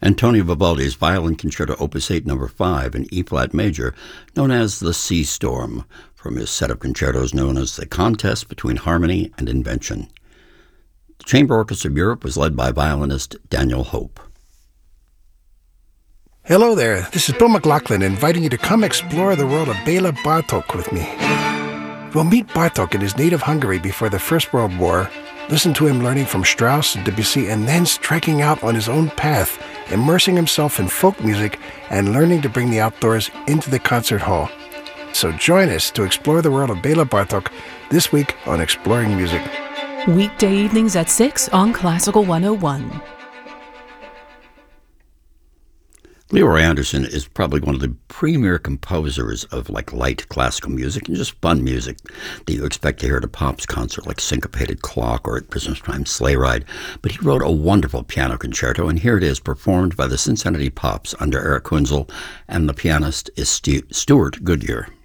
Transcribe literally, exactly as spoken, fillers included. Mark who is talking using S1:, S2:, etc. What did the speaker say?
S1: Antonio Vivaldi's Violin Concerto Opus eight Number five in E-flat major, known as the Sea Storm, from his set of concertos known as The Contest Between Harmony and Invention. The Chamber Orchestra of Europe was led by violinist Daniel Hope.
S2: Hello there, this is Bill McLaughlin inviting you to come explore the world of Bela Bartok with me. We'll meet Bartok in his native Hungary before the First World War, listen to him learning from Strauss and Debussy, and then striking out on his own path, immersing himself in folk music and learning to bring the outdoors into the concert hall. So join us to explore the world of Bela Bartok this week on Exploring Music.
S3: Weekday evenings at six on Classical one oh one.
S1: Leroy Anderson is probably one of the premier composers of like light classical music and just fun music that you expect to hear at a Pops concert like Syncopated Clock or at Christmas Time Sleigh Ride. But he wrote a wonderful piano concerto, and here it is performed by the Cincinnati Pops under Eric Kunzel, and the pianist is Stu- Stuart Goodyear.